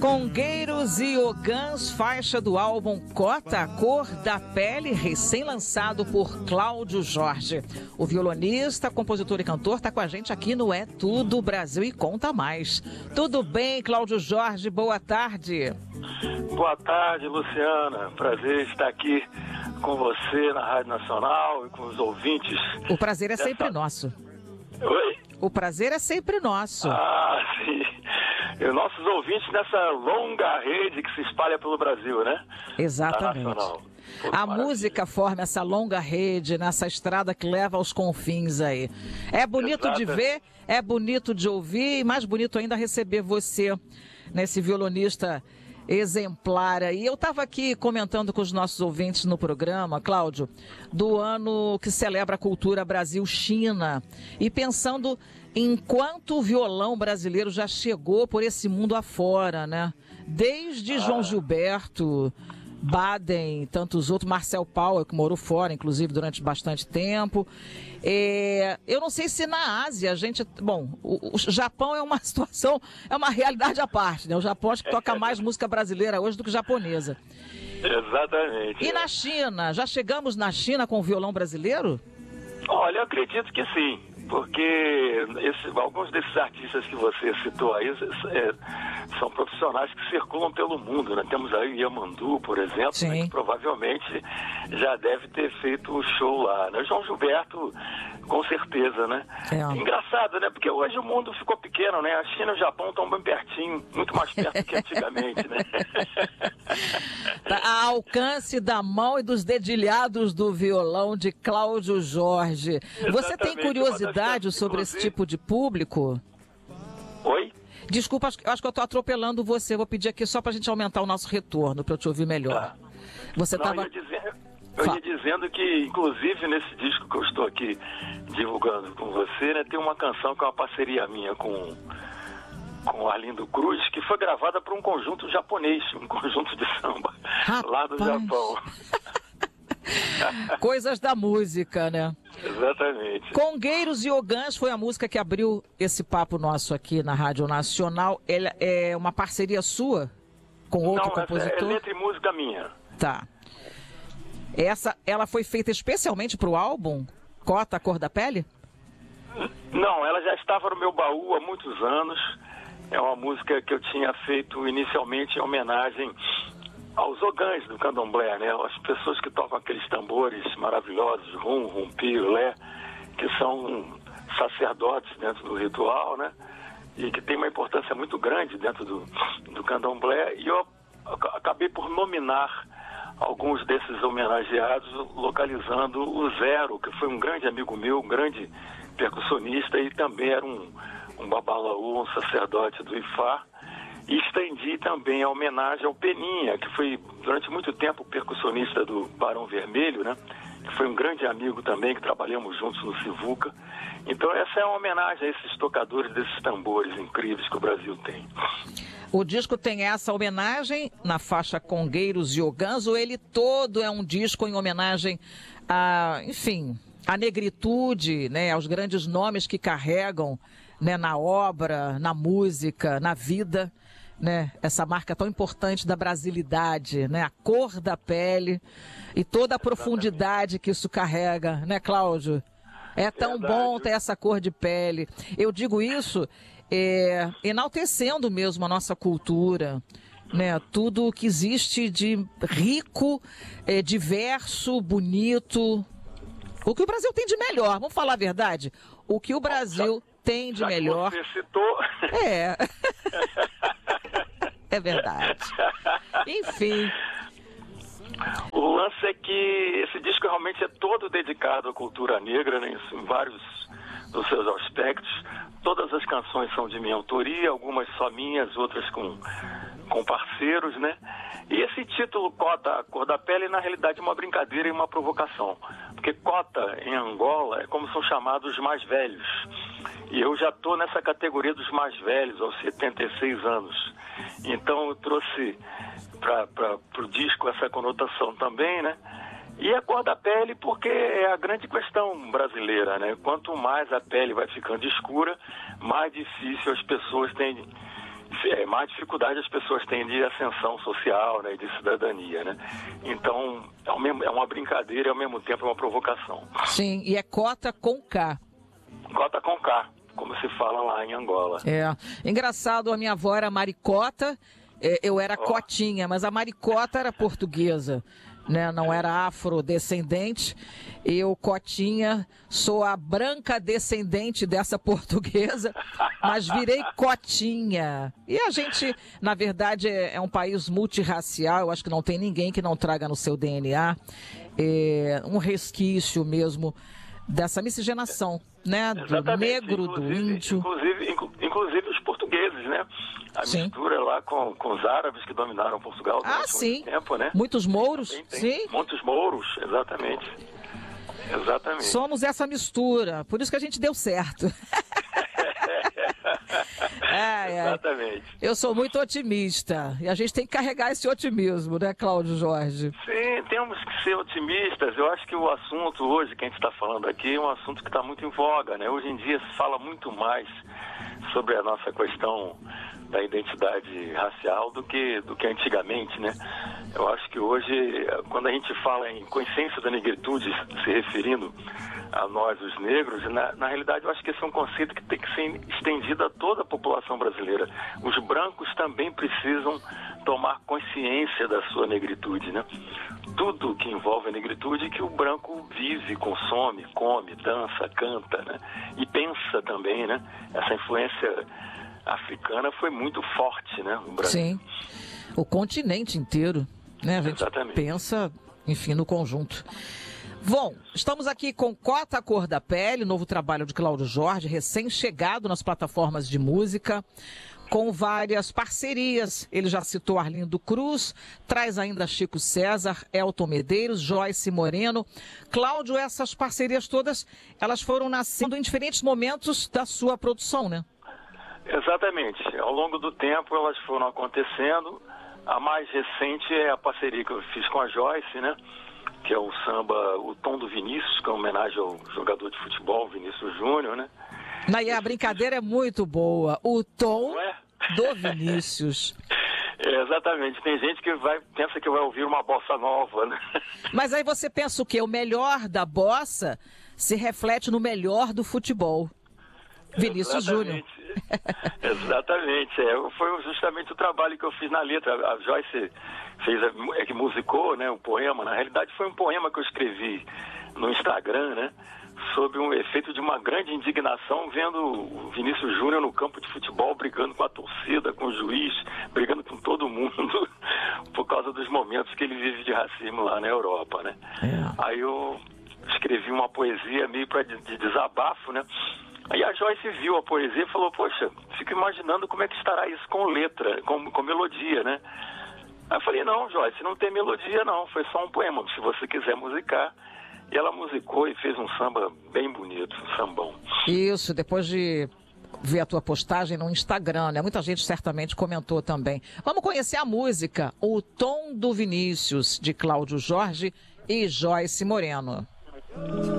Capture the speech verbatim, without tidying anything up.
Congueiros e Ogãs, faixa do álbum Cota, a Cor da Pele, recém-lançado por Cláudio Jorge. O violonista, compositor e cantor está com a gente aqui no É Tudo Brasil e Conta Mais. Tudo bem, Cláudio Jorge? Boa tarde. Boa tarde, Luciana. Prazer estar aqui com você na Rádio Nacional e com os ouvintes. O prazer é dessa... sempre nosso. Oi? O prazer é sempre nosso. Ah, sim. E os nossos ouvintes nessa longa rede que se espalha pelo Brasil, né? Exatamente. A maravilha. Música forma essa longa rede, nessa estrada que leva aos confins aí. É bonito Exato. de ver, é bonito de ouvir e mais bonito ainda receber você, nesse violonista exemplar aí. Eu estava aqui comentando com os nossos ouvintes no programa, Cláudio, do ano que celebra a cultura Brasil-China e pensando em quanto o violão brasileiro já chegou por esse mundo afora, né? Desde ah. João Gilberto, Baden, tantos outros, Marcel Pauer, que morou fora, inclusive, durante bastante tempo. É, eu não sei se na Ásia a gente... Bom, o, o Japão é uma situação, é uma realidade à parte, né? O Japão acho que toca mais música brasileira hoje do que japonesa. Exatamente. E na China? Já chegamos na China com o violão brasileiro? Olha, eu acredito que sim. Porque esse, alguns desses artistas que você citou aí é, são profissionais que circulam pelo mundo, né? Temos aí Yamandu, por exemplo, né, que provavelmente já deve ter feito o show lá, né? João Gilberto, com certeza, né? É. Engraçado, né? Porque hoje o mundo ficou pequeno, né? A China e o Japão estão bem pertinho, muito mais perto que antigamente, né? A alcance da mão e dos dedilhados do violão de Cláudio Jorge. Exatamente. Você tem curiosidade sobre esse tipo de público? Oi? Desculpa, acho, acho que eu estou atropelando você. Vou pedir aqui só para a gente aumentar o nosso retorno, para eu te ouvir melhor. Ah. Você Não, tava... eu, ia dizer, eu ia dizendo que, inclusive, nesse disco que eu estou aqui divulgando com você, né, tem uma canção que é uma parceria minha com... com Arlindo Cruz, que foi gravada por um conjunto japonês, um conjunto de samba, Rapaz. lá do Japão. Coisas da música, né? Exatamente. Congueiros e Ogãs foi a música que abriu esse papo nosso aqui na Rádio Nacional. Ela é uma parceria sua com outro Não, compositor? Não, é letra e música minha. Tá. Essa, ela foi feita especialmente para o álbum Cota, a Cor da Pele? Não, ela já estava no meu baú há muitos anos. É uma música que eu tinha feito inicialmente em homenagem aos ogãs do candomblé, né? As pessoas que tocam aqueles tambores maravilhosos, rum, rumpi, lé, que são sacerdotes dentro do ritual, né? E que tem uma importância muito grande dentro do, do candomblé. E eu acabei por nominar alguns desses homenageados, localizando o Zero, que foi um grande amigo meu, um grande percussionista e também era um, um babalaú, um sacerdote do Ifá. E estendi também a homenagem ao Peninha, que foi durante muito tempo percussionista do Barão Vermelho, né? Que foi um grande amigo também, que trabalhamos juntos no Sivuca. Então essa é uma homenagem a esses tocadores desses tambores incríveis que o Brasil tem. O disco tem essa homenagem na faixa Congueiros e Ogãs, ou ele todo é um disco em homenagem a, enfim, a negritude, né, aos grandes nomes que carregam, né, na obra, na música, na vida, né, essa marca tão importante da brasilidade, né, a cor da pele e toda a profundidade que isso carrega, né, Cláudio? É tão Verdade. Bom ter essa cor de pele. Eu digo isso é, enaltecendo mesmo a nossa cultura, né, tudo que existe de rico, é, diverso, bonito. O que o Brasil tem de melhor, vamos falar a verdade? O que o Brasil já, tem de já melhor... Que você citou... É. É verdade. Enfim. O lance é que esse disco realmente é todo dedicado à cultura negra, né, em vários dos seus aspectos. Todas as canções são de minha autoria, algumas só minhas, outras com, com parceiros, né? E esse título, Cota, a Cor da Pele, na realidade é uma brincadeira e uma provocação. Porque Cota, em Angola, é como são chamados os mais velhos. E eu já estou nessa categoria dos mais velhos, aos setenta e seis anos. Então eu trouxe para o disco essa conotação também, né? E a cor da pele, porque é a grande questão brasileira, né? Quanto mais a pele vai ficando escura, mais difícil as pessoas têm é, mais dificuldade as pessoas têm de ascensão social, né, e de cidadania, né? Então, é, mesmo, é uma brincadeira e ao mesmo tempo é uma provocação. Sim, e é cota com K. Cota com K, como se fala lá em Angola. É, engraçado, a minha avó era maricota, eu era oh. cotinha, mas a maricota era portuguesa, né? Não era afrodescendente. Eu, cotinha, sou a branca descendente dessa portuguesa, mas virei cotinha. E a gente, na verdade, é, é um país multirracial. Eu acho que não tem ninguém que não traga no seu D N A é, um resquício mesmo dessa miscigenação, né? Do Exatamente. negro, inclusive, do índio. Inclusive, inclu, inclusive os portugueses, né? A sim. mistura lá com, com os árabes que dominaram Portugal durante ah, sim. muito tempo, né? Muitos mouros, sim. Muitos mouros, exatamente. Exatamente. Somos essa mistura, por isso que a gente deu certo. é, é. Exatamente. Eu sou muito otimista e a gente tem que carregar esse otimismo, né, Cláudio Jorge? Sim, temos que ser otimistas. Eu acho que o assunto hoje que a gente está falando aqui é um assunto que está muito em voga, né? Hoje em dia se fala muito mais sobre a nossa questão da identidade racial do que, do que antigamente, né? Eu acho que hoje, quando a gente fala em consciência da negritude, se referindo a nós, os negros, na, na realidade eu acho que esse é um conceito que tem que ser estendido a toda a população brasileira. Os brancos também precisam tomar consciência da sua negritude, né? Tudo que envolve a negritude que o branco vive, consome, come, dança, canta, né? E pensa também, né? Essa influência africana foi muito forte, né, no Brasil. Sim, o continente inteiro, né? A gente Exatamente. pensa, enfim, no conjunto. Bom, estamos aqui com Cota Cor da Pele, novo trabalho de Cláudio Jorge, recém-chegado nas plataformas de música, com várias parcerias. Ele já citou Arlindo Cruz, traz ainda Chico César, Elton Medeiros, Joyce Moreno. Cláudio, essas parcerias todas, elas foram nascendo em diferentes momentos da sua produção, né? Exatamente. Ao longo do tempo elas foram acontecendo. A mais recente é a parceria que eu fiz com a Joyce, né? Que é o samba O Tom do Vinícius, que é uma homenagem ao jogador de futebol, Vinícius Júnior, né? Não, e a brincadeira é muito boa. O Tom é? do Vinícius. É, exatamente. Tem gente que vai, pensa que vai ouvir uma bossa nova, né? Mas aí você pensa o quê? O melhor da bossa se reflete no melhor do futebol. Vinícius Júnior. Exatamente. É, foi justamente o trabalho que eu fiz na letra. A Joyce fez, é que musicou, né, o poema. Na realidade foi um poema que eu escrevi no Instagram, né, sob um efeito de uma grande indignação vendo o Vinícius Júnior no campo de futebol brigando com a torcida, com o juiz, brigando com todo mundo por causa dos momentos que ele vive de racismo lá na Europa, né. É. Aí eu escrevi uma poesia meio pra, de desabafo, né. Aí a Joyce viu a poesia e falou, poxa, fico imaginando como é que estará isso com letra, com, com melodia, né? Aí eu falei, não, Joyce, não tem melodia não, foi só um poema, se você quiser musicar. E ela musicou e fez um samba bem bonito, um sambão. Isso, depois de ver a tua postagem no Instagram, né? Muita gente certamente comentou também. Vamos conhecer a música, O Tom do Vinícius, de Cláudio Jorge e Joyce Moreno.